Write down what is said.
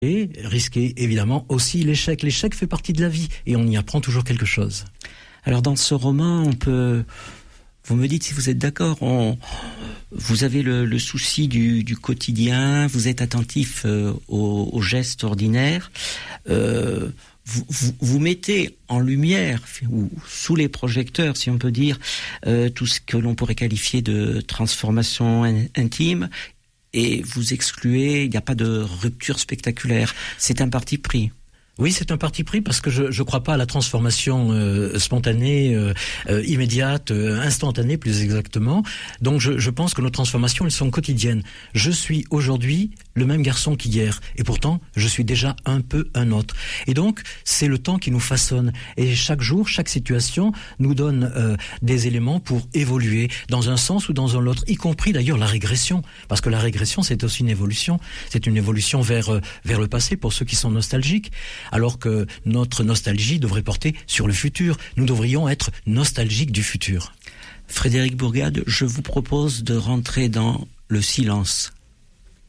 Et risquer évidemment aussi l'échec. L'échec fait partie de la vie et on y apprend toujours quelque chose. Alors dans ce roman, vous me dites si vous êtes d'accord, vous avez le souci du quotidien, vous êtes attentif aux gestes ordinaires, vous mettez en lumière, ou sous les projecteurs, si on peut dire, tout ce que l'on pourrait qualifier de transformation intime, et vous excluez, il n'y a pas de rupture spectaculaire. C'est un parti pris. Oui, c'est un parti pris parce que je crois pas à la transformation spontanée, immédiate, instantanée plus exactement. Donc je pense que nos transformations, elles sont quotidiennes. Je suis aujourd'hui le même garçon qu'hier et pourtant je suis déjà un peu un autre. Et donc c'est le temps qui nous façonne et chaque jour, chaque situation nous donne des éléments pour évoluer dans un sens ou dans un autre, y compris d'ailleurs la régression, parce que la régression c'est aussi une évolution. C'est une évolution vers le passé pour ceux qui sont nostalgiques. Alors que notre nostalgie devrait porter sur le futur. Nous devrions être nostalgiques du futur. Frédéric Bourgade, je vous propose de rentrer dans le silence.